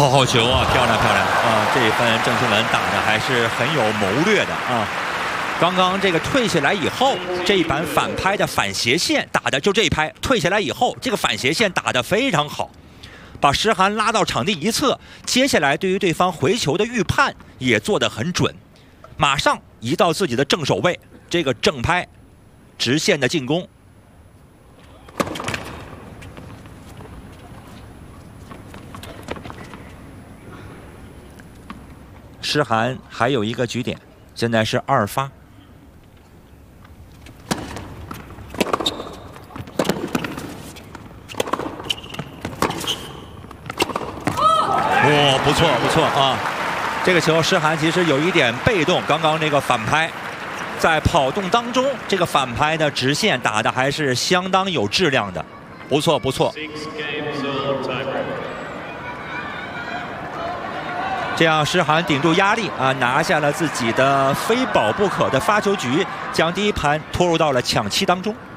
好球啊，漂亮漂亮啊！这一分郑钦文打的还是很有谋略的啊。刚刚这个退下来以后，这一板反拍的反斜线打的就这一拍，退下来以后，这个反斜线打得非常好，把石涵拉到场地一侧。接下来对于对方回球的预判也做得很准，马上移到自己的正手位，这个正拍，直线的进攻。石涵还有一个局点，现在是2发。哦，不错不错啊！这个球石涵其实有一点被动，刚刚那个反拍，在跑动当中，这个反拍的直线打的还是相当有质量的，不错不错。这样，石涵顶住压力啊，拿下了自己的非保不可的发球局，将第一盘拖入到了抢七当中。